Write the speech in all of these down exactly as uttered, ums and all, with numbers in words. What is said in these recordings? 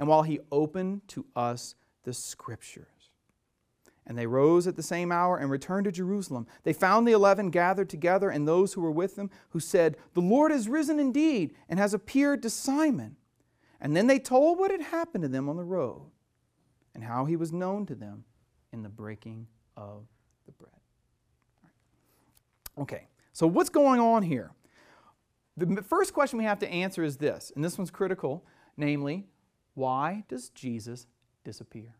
and while he opened to us the Scriptures. And they rose at the same hour and returned to Jerusalem. They found the eleven gathered together and those who were with them, who said, "The Lord is risen indeed and has appeared to Simon." And then they told what had happened to them on the road and how he was known to them in the breaking of the bread. Okay, so what's going on here? The first question we have to answer is this, and this one's critical, namely, why does Jesus disappear?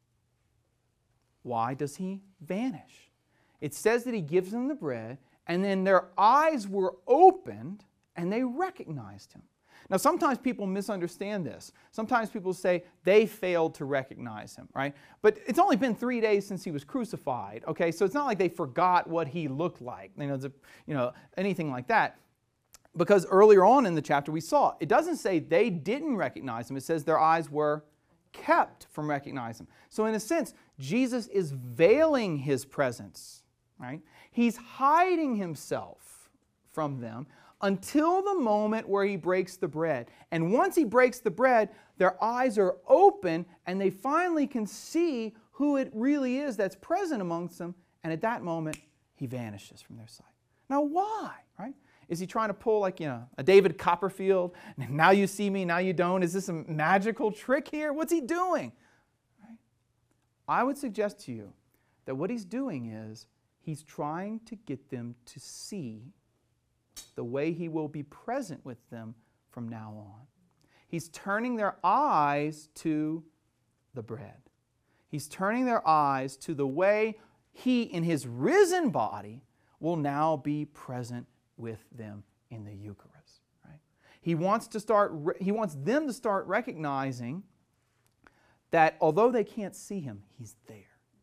Why does he vanish? It says that he gives them the bread, and then their eyes were opened, and they recognized him. Now, sometimes people misunderstand this. Sometimes people say they failed to recognize him, right? But it's only been three days since he was crucified, okay? So it's not like they forgot what he looked like, you know, the, you know, anything like that. Because earlier on in the chapter we saw, it doesn't say they didn't recognize him. It says their eyes were kept from recognizing him. So in a sense, Jesus is veiling his presence, right? He's hiding himself from them until the moment where he breaks the bread. And once he breaks the bread, their eyes are open and they finally can see who it really is that's present amongst them. And at that moment, he vanishes from their sight. Now why, right? Is he trying to pull like, you know, a David Copperfield? Now you see me, now you don't. Is this a magical trick here? What's he doing? Right? I would suggest to you that what he's doing is he's trying to get them to see the way he will be present with them from now on. He's turning their eyes to the bread. He's turning their eyes to the way he, in his risen body, will now be present with them in the Eucharist. Right? He wants to start. He wants them to start recognizing that although they can't see him, he's there.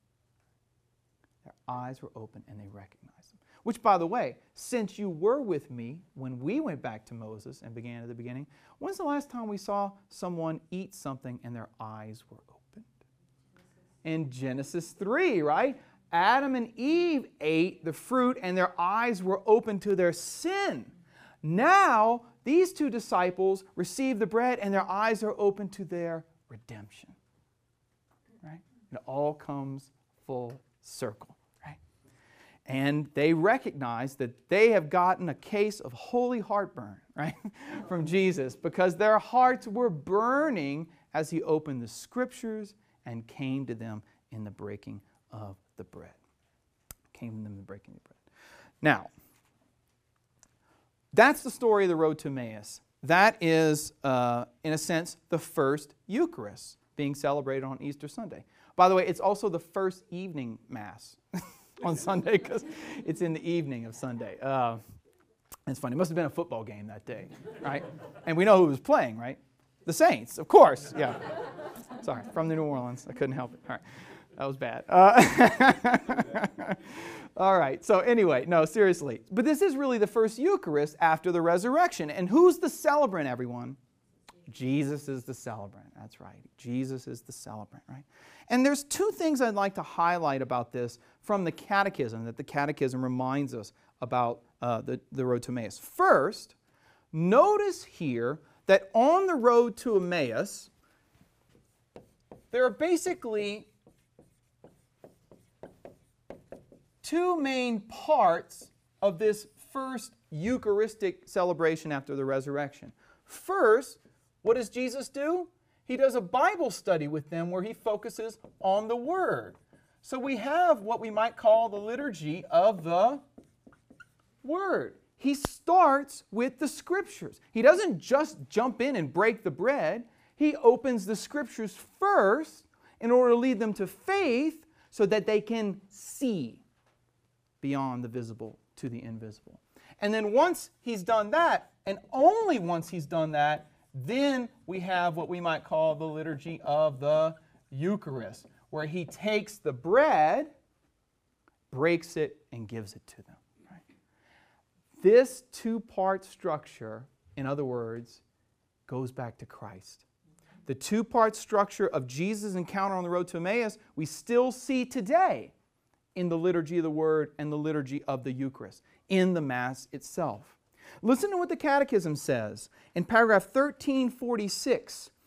Their eyes were open and they recognized him. Which, by the way, since you were with me when we went back to Moses and began at the beginning, when's the last time we saw someone eat something and their eyes were opened? In Genesis three, right? Adam and Eve ate the fruit and their eyes were open to their sin. Now, these two disciples receive the bread and their eyes are open to their redemption. Right? It all comes full circle. Right? And they recognize that they have gotten a case of holy heartburn, right, from Jesus, because their hearts were burning as he opened the Scriptures and came to them in the breaking of the bread. Came to them in the breaking of the bread. Now, that's the story of the road to Emmaus. That is, uh, in a sense, the first Eucharist being celebrated on Easter Sunday. By the way, it's also the first evening Mass on Sunday because it's in the evening of Sunday. Uh, it's funny. It must have been a football game that day, right? And we know who was playing, right? The Saints, of course. Yeah. Sorry, from the New Orleans. I couldn't help it. All right. That was bad. Uh, all right. So anyway, no, seriously. But this is really the first Eucharist after the resurrection. And who's the celebrant, everyone? Jesus is the celebrant. That's right. Jesus is the celebrant, right? And there's two things I'd like to highlight about this from the Catechism, that the Catechism reminds us about uh, the, the road to Emmaus. First, notice here that on the road to Emmaus, there are basically two main parts of this first Eucharistic celebration after the resurrection. First, what does Jesus do? He does a Bible study with them where he focuses on the Word. So we have what we might call the liturgy of the Word. He starts with the Scriptures. He doesn't just jump in and break the bread. He opens the Scriptures first in order to lead them to faith so that they can see beyond the visible to the invisible. And then once he's done that, and only once he's done that, then we have what we might call the liturgy of the Eucharist, where he takes the bread, breaks it, and gives it to them. Right? This two-part structure, in other words, goes back to Christ. The two-part structure of Jesus' encounter on the road to Emmaus, we still see today in the liturgy of the Word and the liturgy of the Eucharist, in the Mass itself. Listen to what the Catechism says in paragraph thirteen forty-six.